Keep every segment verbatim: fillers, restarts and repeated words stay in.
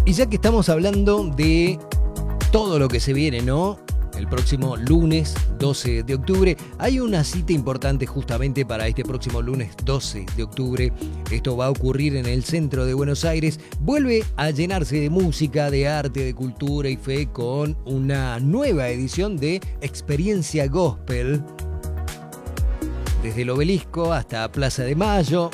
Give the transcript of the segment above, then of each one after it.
Y ya que estamos hablando de todo lo que se viene, ¿no? El próximo lunes doce de octubre hay una cita importante justamente para este próximo lunes doce de octubre. Esto va a ocurrir en el centro de Buenos Aires. Vuelve a llenarse de música, de arte, de cultura y fe con una nueva edición de Experiencia Gospel. Desde el Obelisco hasta Plaza de Mayo,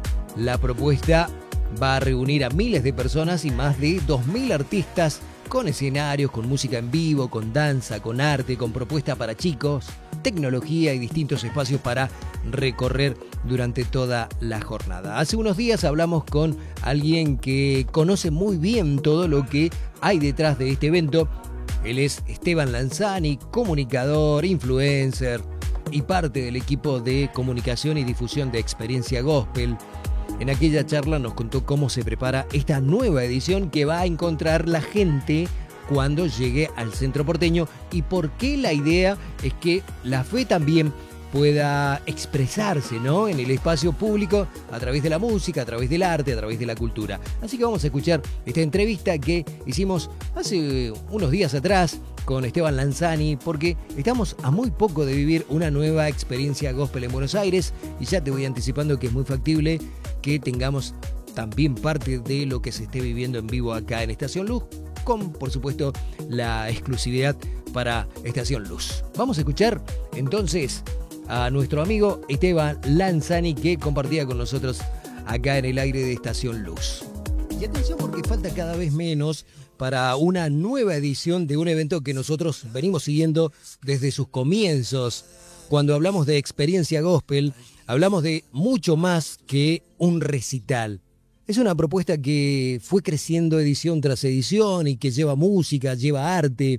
la propuesta va a reunir a miles de personas y más de dos mil artistas con escenarios, con música en vivo, con danza, con arte, con propuesta para chicos, tecnología y distintos espacios para recorrer durante toda la jornada. Hace unos días hablamos con alguien que conoce muy bien todo lo que hay detrás de este evento. Él es Esteban Lanzani, comunicador, influencer y parte del equipo de comunicación y difusión de Experiencia Gospel. En aquella charla nos contó cómo se prepara esta nueva edición que va a encontrar la gente cuando llegue al centro porteño y por qué la idea es que la fe también pueda expresarse, ¿no?, en el espacio público a través de la música, a través del arte, a través de la cultura. Así que vamos a escuchar esta entrevista que hicimos hace unos días atrás con Esteban Lanzani, porque estamos a muy poco de vivir una nueva experiencia gospel en Buenos Aires y ya te voy anticipando que es muy factible que tengamos también parte de lo que se esté viviendo en vivo acá en Estación Luz, con, por supuesto, la exclusividad para Estación Luz. Vamos a escuchar entonces a nuestro amigo Esteban Lanzani, que compartía con nosotros acá en el aire de Estación Luz. Y atención, porque falta cada vez menos para una nueva edición de un evento que nosotros venimos siguiendo desde sus comienzos. Cuando hablamos de Experiencia Gospel, hablamos de mucho más que un recital. Es una propuesta que fue creciendo edición tras edición y que lleva música, lleva arte,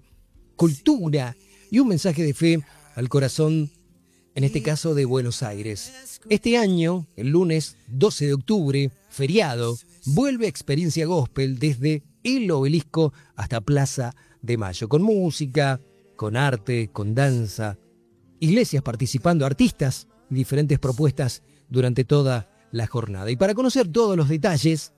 cultura y un mensaje de fe al corazón, en este caso de Buenos Aires. Este año, el lunes doce de octubre, feriado, vuelve Experiencia Gospel desde el Obelisco hasta Plaza de Mayo, con música, con arte, con danza, iglesias participando, artistas, diferentes propuestas durante toda la jornada. Y para conocer todos los detalles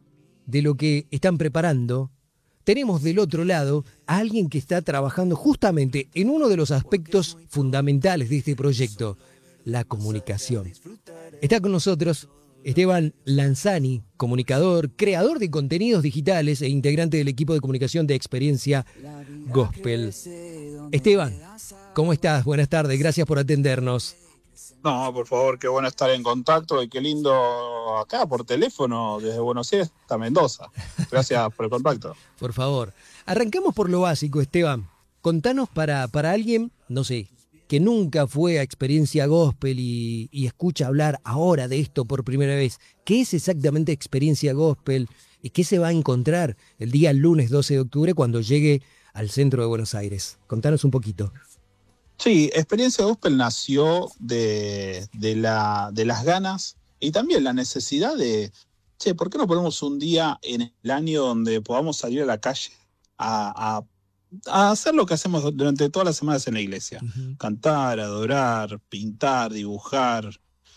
de lo que están preparando, tenemos del otro lado a alguien que está trabajando justamente en uno de los aspectos fundamentales de este proyecto, la comunicación. Está con nosotros Esteban Lanzani, comunicador, creador de contenidos digitales e integrante del equipo de comunicación de Experiencia Gospel. Esteban, ¿cómo estás? Buenas tardes, gracias por atendernos. No, por favor, qué bueno estar en contacto y qué lindo acá por teléfono desde Buenos Aires hasta Mendoza. Gracias por el contacto. Por favor, arrancamos por lo básico, Esteban. Contanos para, para alguien, no sé, que nunca fue a Experiencia Gospel y, y escucha hablar ahora de esto por primera vez. ¿Qué es exactamente Experiencia Gospel y qué se va a encontrar el día lunes doce de octubre cuando llegue al centro de Buenos Aires? Contanos un poquito. Sí, Experiencia Gospel nació de, de, la, de las ganas y también la necesidad de, che, ¿por qué no ponemos un día en el año donde podamos salir a la calle a, a a hacer lo que hacemos durante todas las semanas en la iglesia? Uh-huh. Cantar, adorar, pintar, dibujar,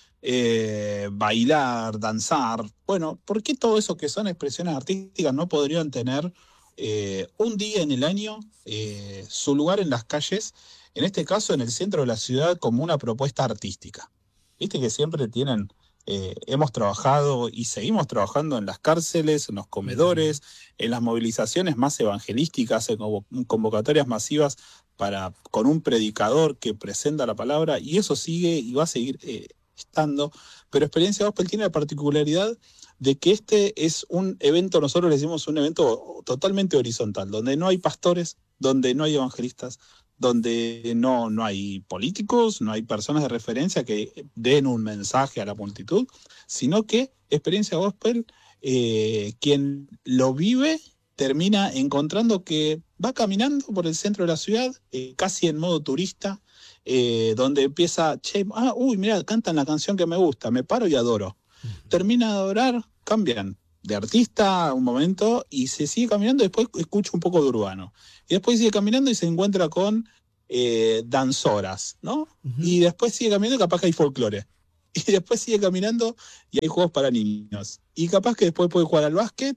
eh, bailar, danzar. Bueno, ¿por qué todo eso que son expresiones artísticas no podrían tener eh, un día en el año eh, su lugar en las calles, en este caso en el centro de la ciudad, como una propuesta artística? Viste que siempre tienen... Eh, hemos trabajado y seguimos trabajando en las cárceles, en los comedores, en las movilizaciones más evangelísticas, en convocatorias masivas para, con un predicador que presenta la palabra, y eso sigue y va a seguir eh, estando. Pero Experiencia Gospel tiene la particularidad de que este es un evento, nosotros le decimos un evento totalmente horizontal, donde no hay pastores, donde no hay evangelistas, donde no, no hay políticos, no hay personas de referencia que den un mensaje a la multitud, sino que Experiencia Gospel, eh, quien lo vive, termina encontrando que va caminando por el centro de la ciudad, eh, casi en modo turista, eh, donde empieza, che, ah, uy, mira, cantan la canción que me gusta, me paro y adoro. Uh-huh. Termina de adorar, cambian de artista un momento y se sigue caminando, después escucha un poco de urbano. Y después sigue caminando y se encuentra con eh, danzoras, ¿no? Uh-huh. Y después sigue caminando y capaz que hay folclore. Y después sigue caminando y hay juegos para niños. Y capaz que después puede jugar al básquet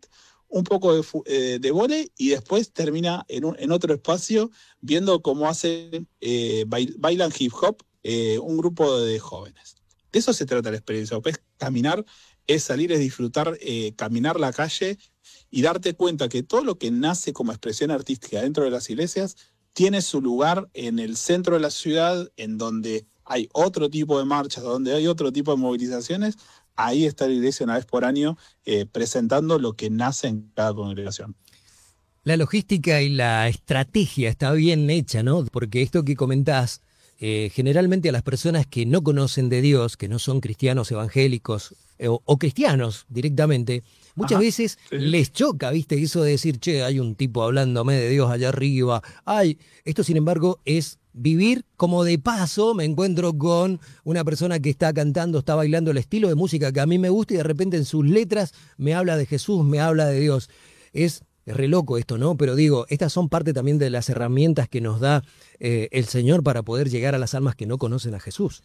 un poco de, eh, de vóley y después termina en, un, en otro espacio viendo cómo hacen, eh, bail, bailan hip hop eh, un grupo de jóvenes. De eso se trata la experiencia. Es caminar, es salir, es disfrutar, eh, caminar la calle y darte cuenta que todo lo que nace como expresión artística dentro de las iglesias tiene su lugar en el centro de la ciudad, en donde hay otro tipo de marchas, donde hay otro tipo de movilizaciones. Ahí está la iglesia una vez por año eh, presentando lo que nace en cada congregación. La logística y la estrategia está bien hecha, ¿no? Porque esto que comentás, eh, generalmente a las personas que no conocen de Dios, que no son cristianos evangélicos eh, o, o cristianos directamente, muchas Ajá, veces sí. les choca, ¿viste? Eso de decir, che, hay un tipo hablándome de Dios allá arriba. Ay, esto sin embargo es vivir como de paso. Me encuentro con una persona que está cantando, está bailando el estilo de música que a mí me gusta y de repente en sus letras me habla de Jesús, me habla de Dios. Es... Es re loco esto, ¿no? Pero digo, estas son parte también de las herramientas que nos da eh, el Señor para poder llegar a las almas que no conocen a Jesús.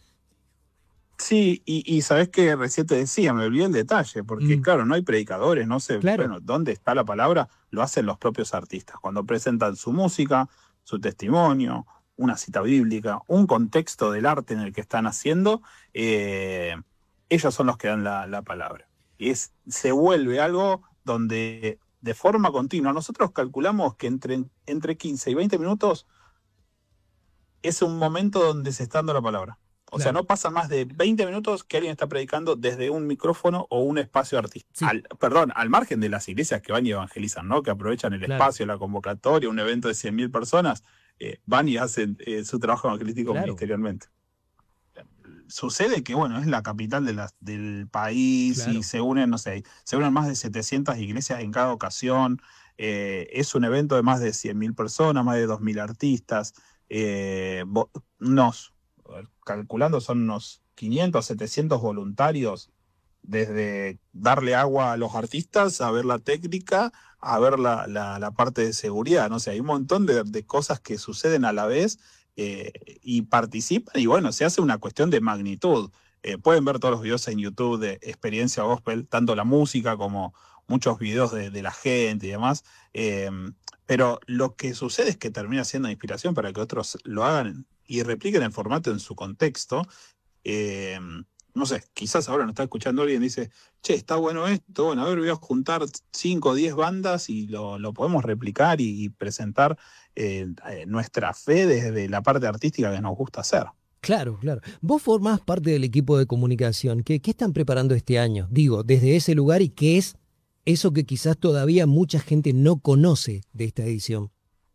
Sí, y, y sabés que recién te decía, me olvidé el detalle, porque Mm. claro, no hay predicadores, no sé, Claro. bueno, ¿dónde está la palabra? Lo hacen los propios artistas, cuando presentan su música, su testimonio, una cita bíblica, un contexto del arte en el que están haciendo, eh, ellos son los que dan la, la palabra. Y es, se vuelve algo donde de forma continua, nosotros calculamos que entre, entre quince y veinte minutos es un momento donde se está dando la palabra. O Claro. sea, no pasa más de veinte minutos que alguien está predicando desde un micrófono o un espacio artístico. Sí. Al, perdón, al margen de las iglesias que van y evangelizan, ¿no? Que aprovechan el Claro. espacio, la convocatoria, un evento de cien mil personas, eh, van y hacen eh, su trabajo evangelístico Claro. ministerialmente. Sucede que, bueno, es la capital de la, del país Claro. y se unen, no sé, se unen más de setecientas iglesias en cada ocasión. Eh, es un evento de más de cien mil personas, más de dos mil artistas. Eh, nos, calculando, son unos quinientos, setecientos voluntarios, desde darle agua a los artistas, a ver la técnica, a ver la, la, la parte de seguridad. No sé, hay un montón de, de cosas que suceden a la vez. Eh, y participan y bueno, se hace una cuestión de magnitud. Eh, pueden ver todos los videos en YouTube de Experiencia Gospel, tanto la música como muchos videos de, de la gente y demás, eh, pero lo que sucede es que termina siendo inspiración para que otros lo hagan y repliquen el formato en su contexto. Eh, no sé, quizás ahora nos está escuchando alguien y dice, che, está bueno esto, bueno, a ver, voy a juntar cinco o diez bandas y lo, lo podemos replicar y, y presentar eh, eh, nuestra fe desde la parte artística que nos gusta hacer. Claro, claro. Vos formás parte del equipo de comunicación. ¿Qué, qué están preparando este año? Digo, desde ese lugar, y qué es eso que quizás todavía mucha gente no conoce de esta edición.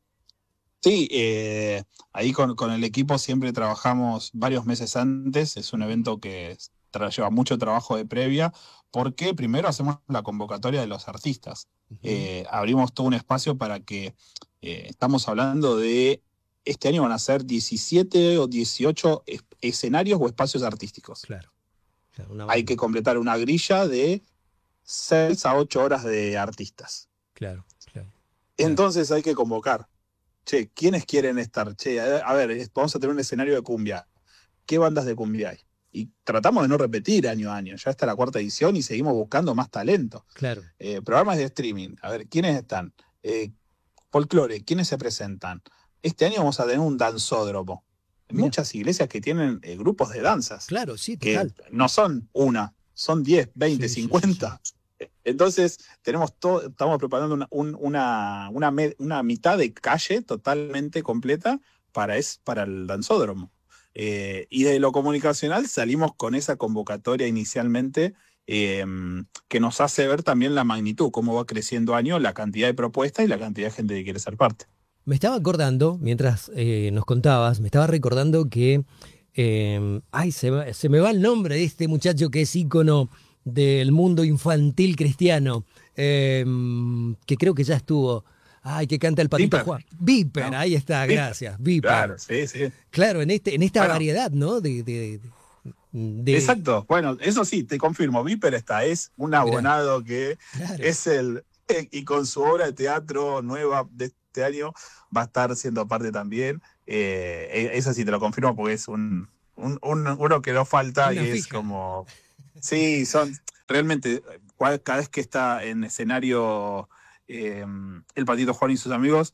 Sí, eh, ahí con, con el equipo siempre trabajamos varios meses antes. Es un evento que tra- lleva mucho trabajo de previa, porque primero hacemos la convocatoria de los artistas. Uh-huh. Eh, abrimos todo un espacio para que, eh, estamos hablando de, este año van a ser diecisiete o dieciocho es- escenarios o espacios artísticos. Claro. claro una Hay que completar una grilla de seis a ocho horas de artistas. Claro, claro. Entonces hay que convocar. Che, ¿quiénes quieren estar? Che, a, a ver, vamos a tener un escenario de cumbia. ¿Qué bandas de cumbia hay? Y tratamos de no repetir año a año. Ya está la cuarta edición y seguimos buscando más talento. Claro. Eh, programas de streaming. A ver, ¿quiénes están? Eh, folclore, ¿quiénes se presentan? Este año vamos a tener un danzódromo. Mirá. Muchas iglesias que tienen eh, grupos de danzas. Claro, sí, que total. no son una, son diez, veinte, Sí, sí, cincuenta. sí, sí. Entonces, tenemos todo, estamos preparando una, un- una, una, me- una mitad de calle totalmente completa para, es, para el danzódromo. Eh, y de lo comunicacional salimos con esa convocatoria inicialmente, eh, que nos hace ver también la magnitud, cómo va creciendo año la cantidad de propuestas y la cantidad de gente que quiere ser parte. Me estaba acordando, mientras eh, nos contabas, me estaba recordando que, eh, ay, se, va- se me va el nombre de este muchacho que es ícono del mundo infantil cristiano, eh, que creo que ya estuvo, ay, que canta el Patito Viper. Juan. Viper, No. ahí está, Viper. gracias, Viper. Claro, sí, sí. Claro, en, este, en esta Bueno. variedad, ¿no? De, de, de- Exacto. Bueno, eso sí, te confirmo, Viper está, es un abonado que Claro. es el, y con su obra de teatro nueva de este año va a estar siendo parte también. Eh, eso sí te lo confirmo porque es un, un, un- uno que no falta Una y es fija. como, sí, son realmente cual- cada vez que está en escenario eh, el Patito Juan y sus amigos,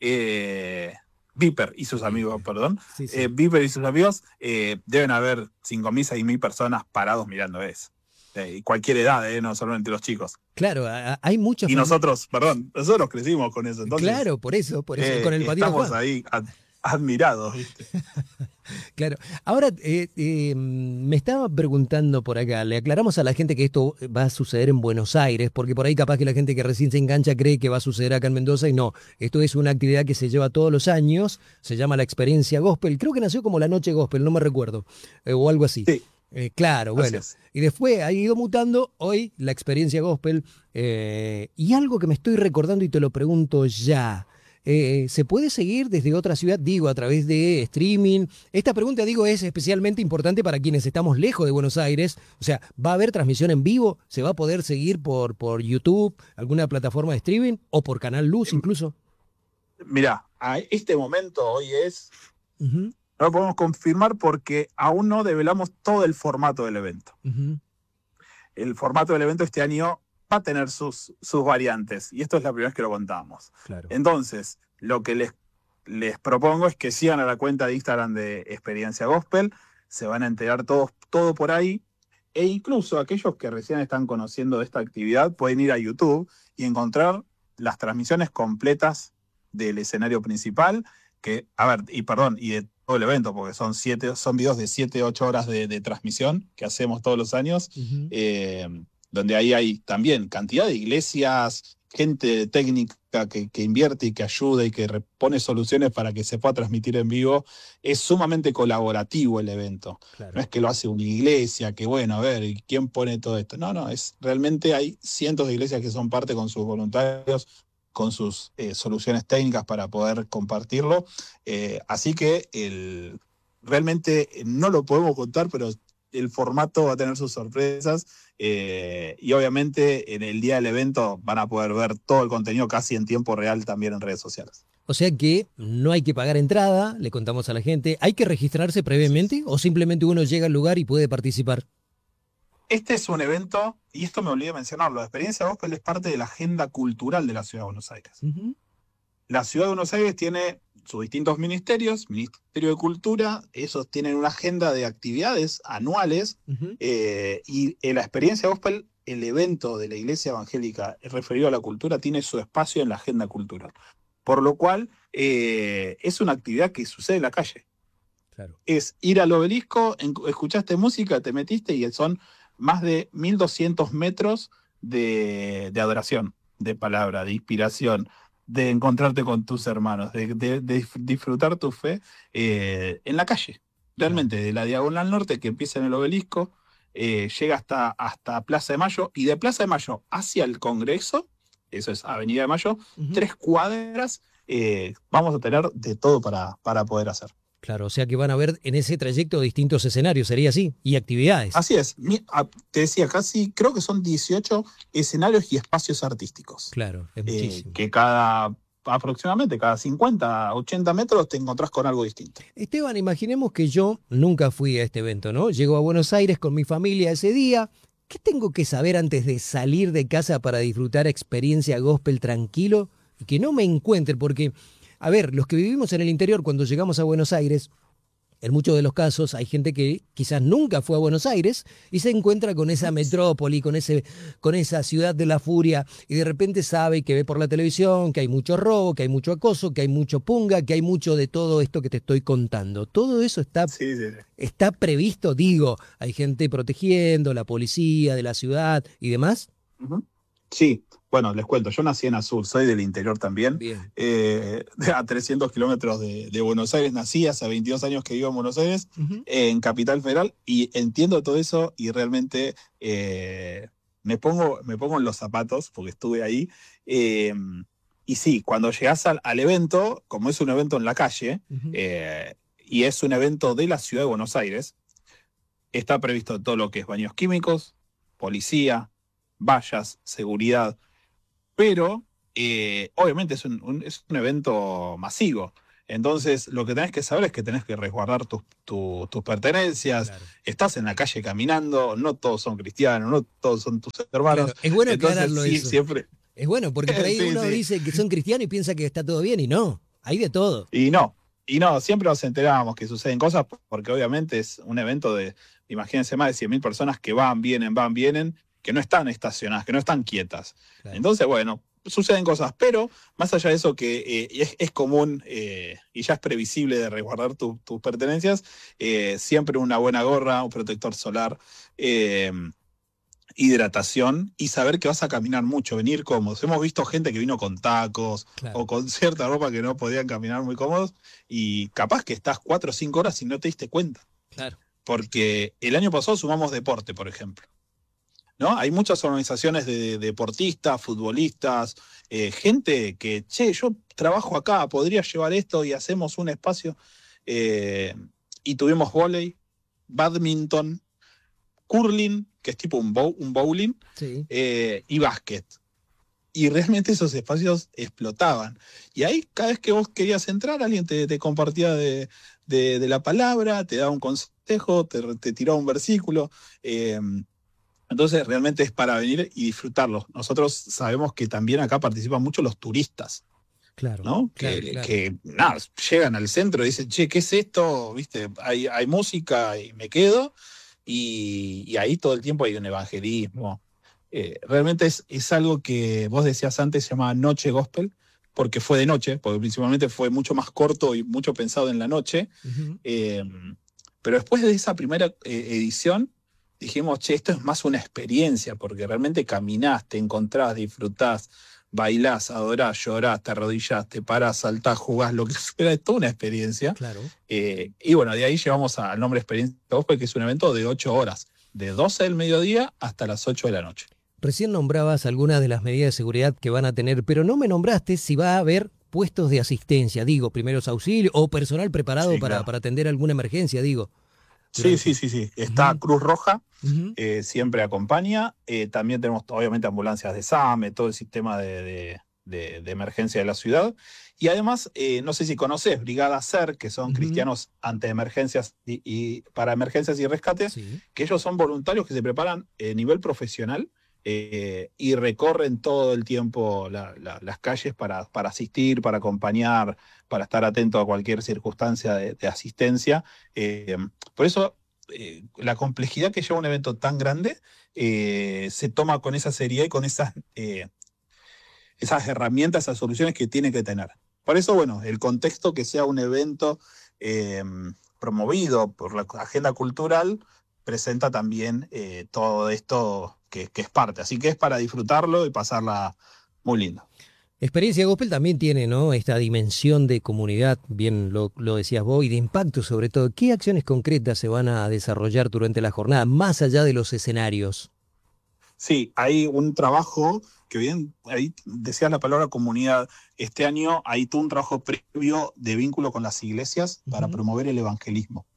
eh, Viper y sus amigos, perdón, Sí, eh, sí. Viper y sus amigos, eh, deben haber cinco mil, seis mil personas parados mirando eso. Eh, y cualquier edad, eh, no solamente los chicos. Claro, a- a- hay mucha Y familia. nosotros, perdón, nosotros crecimos con eso, entonces Claro, por eso, por eso, con eh, el Patito estamos Juan. ahí ad- admirados, ¿viste? Claro. Ahora, eh, eh, me estaba preguntando por acá, le aclaramos a la gente que esto va a suceder en Buenos Aires, porque por ahí capaz que la gente que recién se engancha cree que va a suceder acá en Mendoza y no. Esto es una actividad que se lleva todos los años, se llama la Experiencia Gospel, creo que nació como la Noche Gospel, no me recuerdo, eh, o algo así. Sí, Eh, claro, así bueno. es. Y después ha ido mutando hoy la Experiencia Gospel. eh, y algo que me estoy recordando y te lo pregunto ya. Eh, ¿se puede seguir desde otra ciudad, digo, a través de streaming? Esta pregunta, digo, es especialmente importante para quienes estamos lejos de Buenos Aires. O sea, ¿va a haber transmisión en vivo? ¿Se va a poder seguir por, por YouTube, alguna plataforma de streaming o por Canal Luz incluso? Mirá, a este momento hoy es, Ujú, no lo podemos confirmar porque aún no develamos todo el formato del evento. ujú, El formato del evento este año va a tener sus, sus variantes, y esto es la primera vez que lo contamos. claro. Entonces, lo que les, les propongo es que sigan a la cuenta de Instagram de Experiencia Gospel, se van a enterar todos, todo por ahí, e incluso aquellos que recién están conociendo de esta actividad pueden ir a YouTube y encontrar las transmisiones completas del escenario principal, que, a ver, y perdón, y de todo el evento, porque son siete, son videos de siete, ocho horas de, de transmisión que hacemos todos los años, Ujú. eh, donde ahí hay también cantidad de iglesias, gente técnica que, que invierte y que ayuda y que pone soluciones para que se pueda transmitir en vivo. Es sumamente colaborativo el evento. No Claro. es que lo hace una iglesia, que bueno, a ver, ¿y quién pone todo esto? No, no, es realmente hay cientos de iglesias que son parte con sus voluntarios, con sus eh, soluciones técnicas para poder compartirlo. Eh, así que el, realmente no lo podemos contar, pero el formato va a tener sus sorpresas. Eh, y obviamente en el día del evento van a poder ver todo el contenido casi en tiempo real también en redes sociales. O sea que no hay que pagar entrada, le contamos a la gente. ¿Hay que registrarse previamente o simplemente uno llega al lugar y puede participar? Este es un evento, y esto me olvidé mencionarlo, la Experiencia Gospel es parte de la agenda cultural de la Ciudad de Buenos Aires. Ujú. La Ciudad de Buenos Aires tiene sus distintos ministerios, Ministerio de Cultura, esos tienen una agenda de actividades anuales, Ujú. eh, y en la Experiencia Gospel, el evento de la Iglesia Evangélica referido a la cultura, tiene su espacio en la agenda cultural. Por lo cual, eh, es una actividad que sucede en la calle. Claro. Es ir al obelisco, en- escuchaste música, te metiste y son más de mil doscientos metros de, de adoración, de palabra, de inspiración, de encontrarte con tus hermanos, de, de- de dif- disfrutar tu fe eh, en la calle. Realmente, de la Diagonal Norte que empieza en el obelisco, eh, llega hasta, hasta Plaza de Mayo, y de Plaza de Mayo hacia el Congreso, eso es Avenida de Mayo, Ujú. tres cuadras, eh, vamos a tener de todo para, para poder hacer. Claro, o sea que van a ver en ese trayecto distintos escenarios, sería así, y actividades. Así es, Mi- a- te decía, casi creo que son dieciocho escenarios y espacios artísticos, Claro, es eh, muchísimo. que cada, aproximadamente cada cincuenta, ochenta metros te encontrás con algo distinto. Esteban, imaginemos que yo nunca fui a este evento, ¿no? Llego a Buenos Aires con mi familia ese día. ¿Qué tengo que saber antes de salir de casa para disfrutar experiencia gospel tranquilo y que no me encuentre? Porque, a ver, los que vivimos en el interior cuando llegamos a Buenos Aires, en muchos de los casos hay gente que quizás nunca fue a Buenos Aires y se encuentra con esa metrópoli, con, ese, con esa ciudad de la furia y de repente sabe que ve por la televisión que hay mucho robo, que hay mucho acoso, que hay mucho punga, que hay mucho de todo esto que te estoy contando. Todo eso está, Sí, sí, sí. está previsto, digo, hay gente protegiendo, la policía de la ciudad y demás. Ujú. Sí, bueno, les cuento, yo nací en Azul, soy del interior también, Bien. eh, a trescientos kilómetros de, de Buenos Aires nací, hace veintidós años que vivo en Buenos Aires, Ujú. eh, en Capital Federal, y entiendo todo eso y realmente eh, me, pongo, me pongo en los zapatos, porque estuve ahí, eh, y sí, cuando llegás al, al evento, como es un evento en la calle, Ujú. eh, y es un evento de la Ciudad de Buenos Aires, está previsto todo lo que es baños químicos, policía, vallas, seguridad, pero eh, obviamente es un, un- es un evento masivo. Entonces, lo que tenés que saber es que tenés que resguardar tus, tu- tus pertenencias. Claro. Estás en la calle caminando, no todos son cristianos, no todos son tus hermanos. Claro, es bueno Entonces, aclararlo sí, eso. siempre. Es bueno, porque por ahí Sí, uno sí. dice que son cristianos y piensa que está todo bien, y no, hay de todo. Y no, y no, siempre nos enterábamos que suceden cosas porque obviamente es un evento de, imagínense, más de cien mil personas que van, vienen, van, vienen, que no están estacionadas, que no están quietas. Claro. Entonces, bueno, suceden cosas, pero más allá de eso que eh, es, es común eh, y ya es previsible de resguardar tu- tus pertenencias, eh, siempre una buena gorra, un protector solar, eh, hidratación y saber que vas a caminar mucho, venir cómodos. Hemos visto gente que vino con tacos Claro, o con cierta ropa que no podían caminar muy cómodos y capaz que estás cuatro o cinco horas y no te diste cuenta. claro. Porque el año pasado sumamos deporte, por ejemplo. ¿No? Hay muchas organizaciones de, de deportistas, futbolistas, eh, gente que, che, yo trabajo acá, podría llevar esto y hacemos un espacio. eh, y tuvimos vóley, badminton, curling, que es tipo un, bow, un bowling, Sí. eh, y básquet. Y realmente esos espacios explotaban. Y ahí, cada vez que vos querías entrar, alguien te, te compartía de, de, de la palabra, te daba un consejo, te, te tiraba un versículo. Eh, entonces, realmente es para venir y disfrutarlo. Nosotros sabemos que también acá participan mucho los turistas, Claro, ¿no? claro, Que, claro. que nada, llegan al centro y dicen, che, ¿qué es esto? ¿Viste? Hay, hay música y me quedo. Y, y ahí todo el tiempo hay un evangelismo. Eh, realmente es, es algo que vos decías antes, se llamaba Noche Gospel, porque fue de noche, porque principalmente fue mucho más corto y mucho pensado en la noche. Ujú. Eh, pero después de esa primera eh, edición, dijimos, che, esto es más una experiencia, porque realmente caminás, te encontrás, disfrutás, bailás, adorás, llorás, te arrodillás, te parás, saltás, jugás, lo que fuera, es toda una experiencia. Claro. Eh, y bueno, de ahí llevamos al nombre Experiencia Gospel, que es un evento de ocho horas, de doce del mediodía hasta las ocho de la noche. Recién nombrabas algunas de las medidas de seguridad que van a tener, pero no me nombraste si va a haber puestos de asistencia, digo, primeros auxilios o personal preparado Sí, para, claro. para atender alguna emergencia, digo, Sí, sí, durante. sí, sí. Está Ujú, Cruz Roja, ujú. eh, siempre acompaña. Eh, también tenemos obviamente ambulancias de SAME, todo el sistema de, de- de- de emergencia de la ciudad. Y además, eh, no sé si conoces Brigada SER, que son Ujú. cristianos ante emergencias y, y para emergencias y rescates, Sí, que ellos son voluntarios que se preparan a nivel profesional eh, y recorren todo el tiempo la- la- las calles para, para asistir, para acompañar, para estar atento a cualquier circunstancia de, de asistencia. Eh, por eso eh, la complejidad que lleva un evento tan grande eh, se toma con esa seriedad y con esas, eh, esas herramientas, esas soluciones que tiene que tener. Por eso, bueno, el contexto que sea un evento eh, promovido por la agenda cultural presenta también eh, todo esto que, que es parte. Así que es para disfrutarlo y pasarla muy lindo. Experiencia Gospel también tiene, ¿no? Esta dimensión de comunidad, bien lo, lo decías vos, y de impacto sobre todo. ¿Qué acciones concretas se van a desarrollar durante la jornada, más allá de los escenarios? Sí, hay un trabajo que bien, ahí decías la palabra comunidad. Este año hay todo un trabajo previo de vínculo con las iglesias para Ujú. promover el evangelismo.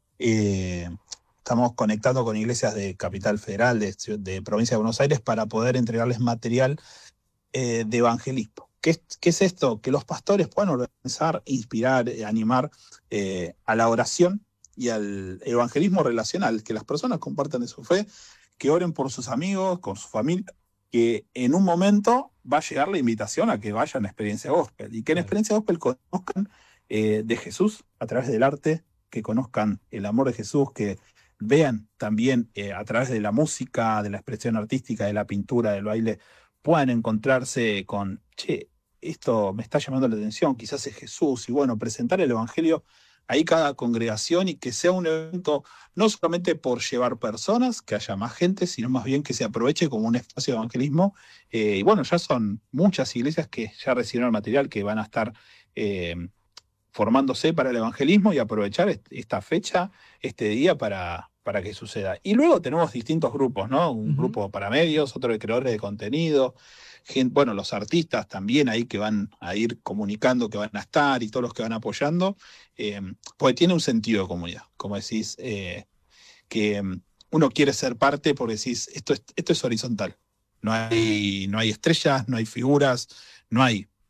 Eh, estamos conectando con iglesias de Capital Federal, de, de Provincia de Buenos Aires, para poder entregarles material eh, de evangelismo. ¿Qué es, ¿Qué es esto? Que los pastores puedan organizar, inspirar, eh, animar eh, a la oración y al evangelismo relacional, que las personas compartan de su fe, que oren por sus amigos, con su familia, que en un momento va a llegar la invitación a que vayan a Experiencia Gospel y que en Claro. Experiencia Gospel conozcan eh, de Jesús a través del arte, que conozcan el amor de Jesús, que vean también eh, a través de la música, de la expresión artística, de la pintura, del baile, puedan encontrarse con, che, esto me está llamando la atención, quizás es Jesús, y bueno, presentar el Evangelio ahí cada congregación y que sea un evento no solamente por llevar personas, que haya más gente, sino más bien que se aproveche como un espacio de evangelismo. Eh, y bueno, ya son muchas iglesias que ya recibieron el material, que van a estar eh, formándose para el evangelismo y aprovechar est- esta fecha, este día para, para que suceda. Y luego tenemos distintos grupos, ¿no? Un Ujú. grupo para medios, otro de creadores de contenido, gen- bueno, los artistas también ahí que van a ir comunicando que van a estar y todos los que van apoyando, eh, porque tiene un sentido de comunidad, como decís, eh, que mm, uno quiere ser parte porque decís, esto es, esto es horizontal. No hay, no hay estrellas, no hay figuras, no hay.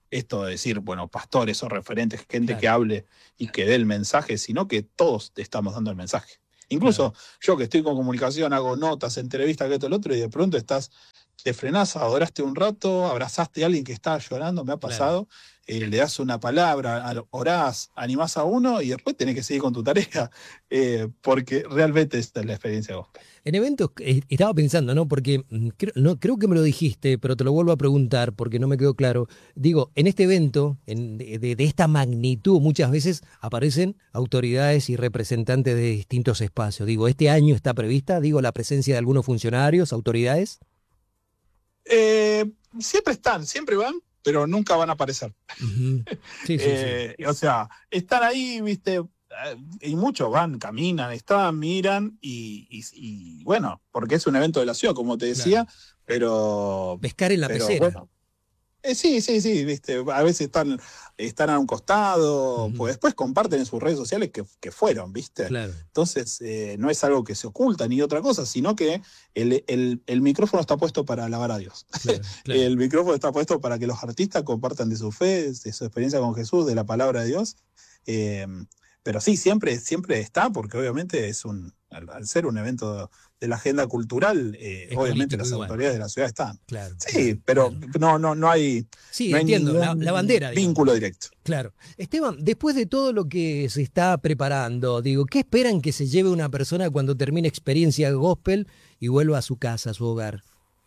esto de decir, bueno, pastores o referentes, gente Claro, que hable y claro, que dé el mensaje, sino que todos te estamos dando el mensaje. claro, Incluso yo que estoy con comunicación, hago notas, entrevistas, que esto, el otro, y de pronto estás, te frenás, adoraste un rato, abrazaste a alguien que estaba llorando, me ha claro. pasado, eh, le das una palabra, a- orás, animás a uno y después tenés que seguir con tu tarea, eh, porque realmente esta es la experiencia gospel. En eventos, eh, estaba pensando, ¿no? Porque mm, creo, no, creo que me lo dijiste, pero te lo vuelvo a preguntar porque no me quedó claro. Digo, en este evento, en- de, de- de esta magnitud, muchas veces aparecen autoridades y representantes de distintos espacios. Digo, ¿este año está prevista, digo, la presencia de algunos funcionarios, autoridades? Eh, siempre están, siempre van, pero nunca van a aparecer. Ujú. Sí, sí, sí. Eh, o sea, están ahí, viste, eh, y muchos van, caminan, están, miran, y, y- y, bueno, porque es un evento de la ciudad, como te decía, Claro. pero, Pescar en la pero pecera. bueno. Eh, sí, sí, sí, viste, a veces están, están a un costado, Ujú. pues después comparten en sus redes sociales que, que fueron, viste. Claro, Entonces, eh, no es algo que se oculta ni otra cosa, sino que el, el- el micrófono está puesto para alabar a Dios. claro, claro. El micrófono está puesto para que los artistas compartan de su fe, de su experiencia con Jesús, de la palabra de Dios. Eh, pero sí, siempre, siempre está, porque obviamente es un, al, al ser un evento de la agenda cultural, eh, Es obviamente político las igual. autoridades de la ciudad están. Claro, Sí, claro, pero claro. no, no, no hay, Sí, no hay entiendo, la, la ningún bandera, vínculo digamos. directo. Claro. Esteban, después de todo lo que se está preparando, digo, ¿qué esperan que se lleve una persona cuando termine experiencia gospel y vuelva a su casa, a su hogar?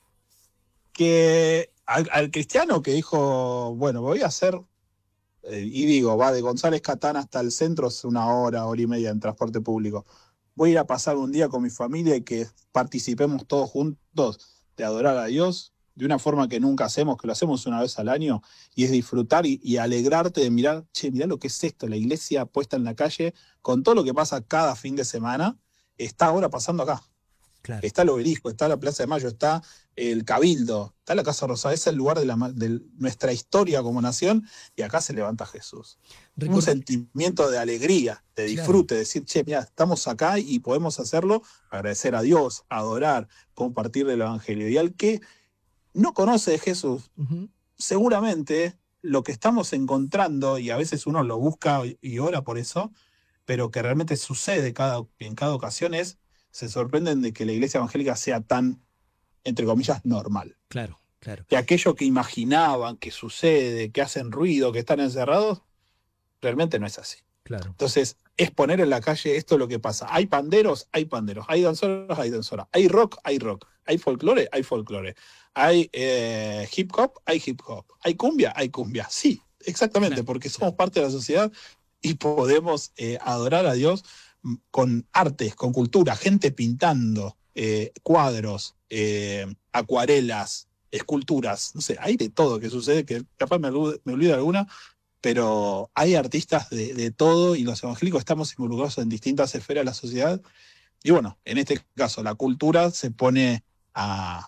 Que al, al cristiano que dijo, bueno, voy a hacer, eh, y digo, va de González Catán hasta el centro, es una hora, hora y media en transporte público. Voy a ir a pasar un día con mi familia y que participemos todos juntos de adorar a Dios de una forma que nunca hacemos, que lo hacemos una vez al año, y es disfrutar y, y alegrarte de mirar, che, mirá lo que es esto, la iglesia puesta en la calle, con todo lo que pasa cada fin de semana, está ahora pasando acá. Claro. Está el Obelisco, está la Plaza de Mayo, está el Cabildo, está la Casa Rosada, es el lugar de, la, de nuestra historia como nación, y acá se levanta Jesús. Un Recordá, sentimiento de alegría, de claro. disfrute, decir, che, mira, estamos acá y podemos hacerlo, agradecer a Dios, adorar, compartir el Evangelio. Y al que no conoce de Jesús, Ujú. seguramente lo que estamos encontrando, y a veces uno lo busca y ora por eso, pero que realmente sucede cada, en cada ocasión es, se sorprenden de que la iglesia evangélica sea tan, entre comillas, normal. Claro, claro, Que aquello que imaginaban, que sucede, que hacen ruido, que están encerrados, realmente no es así. claro. Entonces, es poner en la calle esto es lo que pasa. Hay panderos, hay panderos. Hay danzoras, hay danzoras. Hay rock, hay rock. Hay folclore, hay folclore. Hay eh, hip hop, hay hip hop. Hay cumbia, hay cumbia. Sí, exactamente, Claro, porque somos claro. parte de la sociedad y podemos eh, adorar a Dios mm, con artes, con cultura, gente pintando, eh, cuadros, eh, acuarelas, esculturas, no sé, hay de todo que sucede, que capaz me, olvido- me olvido alguna, pero hay artistas de, de todo y los evangélicos estamos involucrados en distintas esferas de la sociedad. Y bueno, en este caso la cultura se pone a,